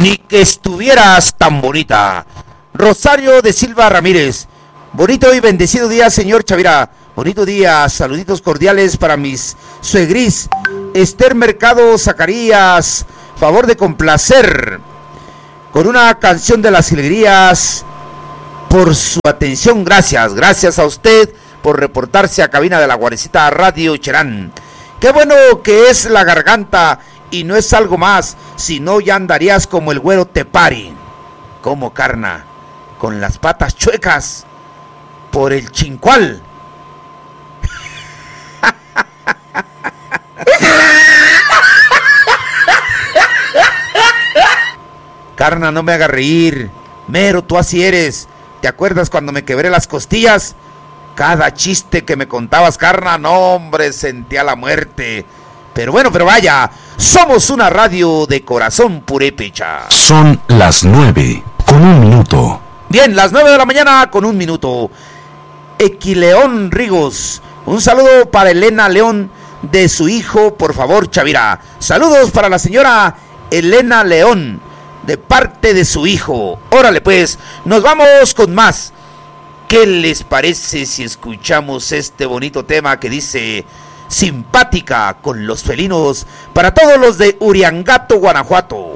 Ni que estuvieras tan bonita. Rosario de Silva Ramírez. Bonito y bendecido día, señor Chavira. Bonito día, saluditos cordiales para mis suegris. Esther Mercado Zacarías, favor de complacer con una canción de las alegrías. Por su atención, gracias a usted por reportarse a cabina de la Guarecita Radio Cherán. Qué bueno que es la garganta y no es algo más, si no ya andarías como el güero Tepari. Como carna, con las patas chuecas, por el chincual. Carna, no me haga reír. Mero, tú así eres. ¿Te acuerdas cuando me quebré las costillas? Cada chiste que me contabas, carna, no, hombre, sentía la muerte. Pero bueno, pero vaya, somos una radio de corazón purépecha. Son las 9:01. Bien, las 9 de la mañana con 1 minuto. Equileón Rigos, un saludo para Elena León de su hijo, por favor, Chavira. Saludos para la señora Elena León, de parte de su hijo. Órale pues, nos vamos con más. ¿Qué les parece si escuchamos este bonito tema que dice Simpática con los felinos para todos los de Uriangato, Guanajuato?